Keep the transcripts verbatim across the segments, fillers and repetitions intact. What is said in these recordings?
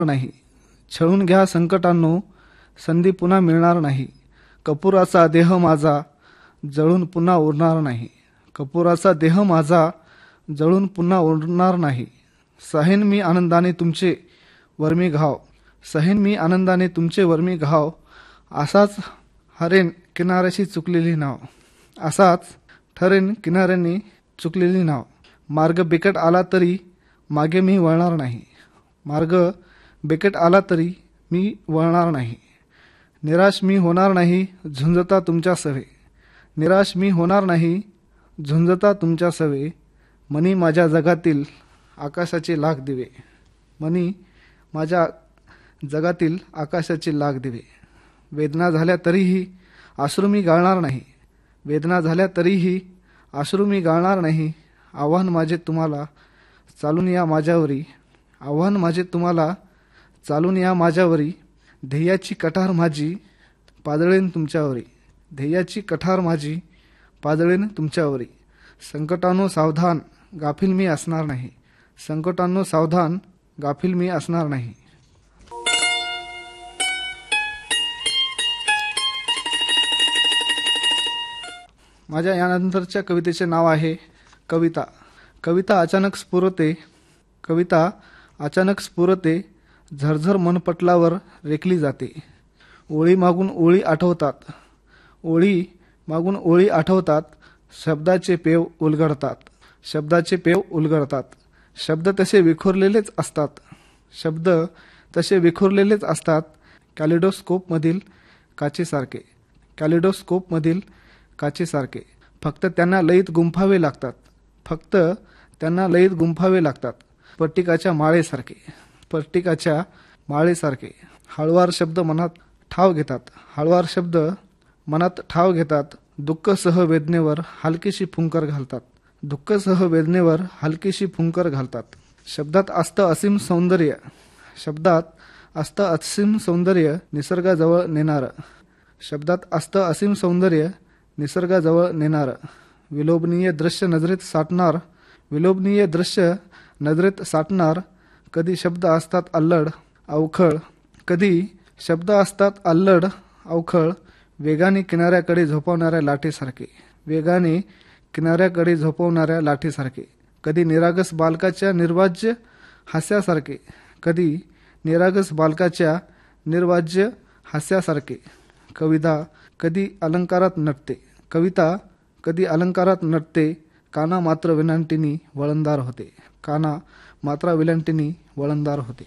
नाही. छळून घ्या संकटांनो, संधी पुन्हा मिळणार नाही. कपुराचा देह माझा जळून पुन्हा उरणार नाही. कपुराचा देह माझा जळून पुन्हा उरणार नाही. सहेन मी आनंदाने तुमचे वर्मी घाव, सहेन मी आनंदाने तुमचे वर्मी घाव. असाच हरेन किनाऱ्याशी चुकलेली नाव, असाच ठरेन किनाऱ्याने चुकलेली नाव. मार्ग बिकट आला तरी मागे मी वळणार नाही. मार्ग बिकट आला तरी मी वळणार नाही. निराश मी होणार नाही झुंजता तुमच्या सवे, निराश मी होणार नाही झुंजता तुमच्या सवे. मनी माझ्या जगातील आकाशाचे लाख दिवे, मनी माझ्या जगातील आकाशाचे लाख दिवे. वेदना झाल्या तरीही अश्रू मी गाळणार नाही, वेदना झाल्या तरीही अश्रू मी गाळणार नाही. आव्हान माझे तुम्हाला चालून या माझ्यावरी, आव्हान माझे तुम्हाला चालून या माझ्यावरी. ध्येयाची कठार माझी पाजळेन तुमच्यावरी, ध्येयाची कठार माझी पाजळेन तुमच्यावरी. संकटांनो सावधान गाफील मी असणार नाही, संकटांनो सावधान गाफील मी असणार नाही. माझ्या यानंतरच्या कवितेचे नाव आहे कविता. कविता अचानक स्फुरते, कविता अचानक स्फुरते, झरझर मनपटलावर रेखली जाते. ओळी मागून ओळी आठवतात, ओळी मागून ओळी आठवतात. शब्दाचे पेव उलगडतात, शब्दाचे पेव उलगडतात. शब्द तसे विखुरलेलेच असतात, शब्द तसे विखुरलेलेच असतात. कॅलिडोस्कोपमधील काचेसारखे, कॅलिडोस्कोपमधील काचेसारखे. फक्त त्यांना लयीत गुंफावे लागतात, फक्त त्यांना लयीत गुंफावे लागतात. पट्टिकाच्या माळेसारखे, पट्टिकाच्या माळेसारखे. हळुवार शब्द मनात ठाव घेतात, हळुवार शब्द मनात ठाव घेतात. दुःखसह वेदनेवर हलकीशी फुंकर घालतात, दुःखसह वेदनेवर हलकीशी फुंकर घालतात. शब्दात असतं असीम सौंदर्य, शब्दात असतं असीम सौंदर्य निसर्गाजवळ नेणारं, शब्दात असतं असीम सौंदर्य निसर्गाजवळ नेणारं. विलोभनीय दृश्य नजरेत साठणार, विलोभनीय दृश्य नजरेत साठणार. कधी शब्द असतात अल्लड अवखळ, कधी शब्द असतात अल्लड अवखळ. वेगाने किनाऱ्याकडे झोपवणाऱ्या लाटेसारखे, वेगाने किनाऱ्याकडे झोपवणाऱ्या लाटेसारखे. कधी निरागस बालकाच्या निर्वाज्य हास्यासारखे, कधी निरागस बालकाच्या निर्वाज्य हास्यासारखे. कविता कधी अलंकारात नटते, कविता कधी अलंकारात नटते. काना मात्र विलांटीनी वळणदार होते, काना मात्र विलांटीनी वळणदार होते.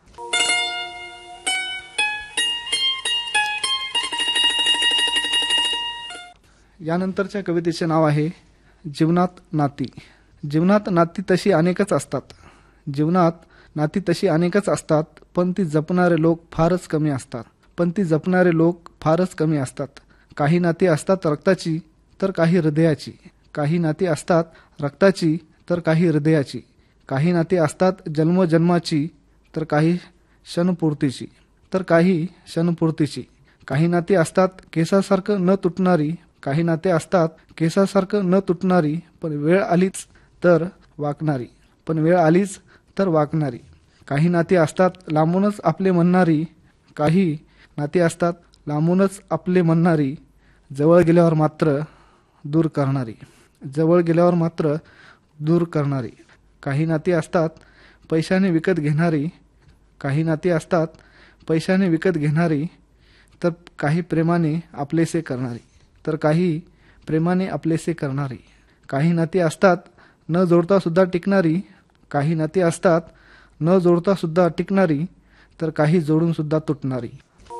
यानंतरच्या कवितेचे नाव आहे जीवनात नाती. जीवनात नाती तशी अनेकच असतात, जीवनात नाती तशी अनेकच असतात. पण ती जपणारे लोक फारच कमी असतात, पण ती जपणारे लोक फारच कमी असतात. काही नाती असतात रक्ताची तर काही हृदयाची, काही नाती असतात रक्ताची तर काही हृदयाची. काही नाती असतात जन्मजन्माची तर काही क्षणपूर्तीची, तर काही क्षणपूर्तीची. काही नाती असतात केसासारखं न तुटणारी, काही नाते असतात केसासारखं न तुटणारी. पण वेळ आलीच तर वाकणारी, पण वेळ आलीच तर वाकणारी. काही नाती असतात लांबूनच आपले म्हणणारी, काही नाती असतात लांबूनच आपले म्हणणारी. जवळ गेल्यावर मात्र दूर करणारी, जवळ गेल्यावर मात्र दूर करणारी. काही नाती असतात पैशाने विकत घेणारी, काही नाती असतात पैशाने विकत घेणारी. तर काही प्रेमाने आपलेसे करणारी, तर काही प्रेमाने आपलेसे करणारी. काही नाती असतात न जोडता सुद्धा टिकणारी, काही नाती असतात न जोडता सुद्धा टिकणारी. तर काही जोडून सुद्धा तुटणारी.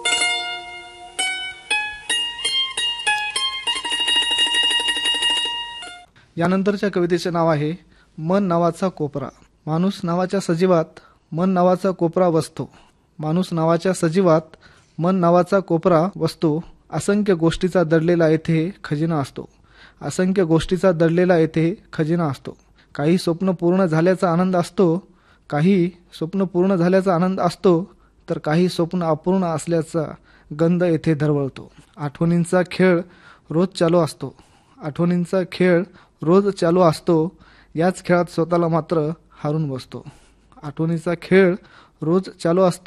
यानंतरच्या कवितेचे नाव आहे मन नावाचा कोपरा. माणूस नावाच्या सजीवात मन नावाचा कोपरा वसतो, माणूस नावाच्या सजीवात मन नावाचा कोपरा वसतो. असंख्य गोष्टीचा दडलेला येथे खजिना असतो, असंख्य गोष्टीचा दडलेला येथे खजिना असतो. काही स्वप्न पूर्ण झाल्याचा आनंद असतो, काही स्वप्न पूर्ण झाल्याचा आनंद असतो. तर काही स्वप्न अपूर्ण असल्याचा गंध येथे दरवळतो. आठवणींचा खेळ रोज चालू असतो, आठवणींचा खेळ रोज चालू असतो. याच खेळात स्वतःला मात्र हारून बसतो, आठवणीचा खेळ रोज चालू असतो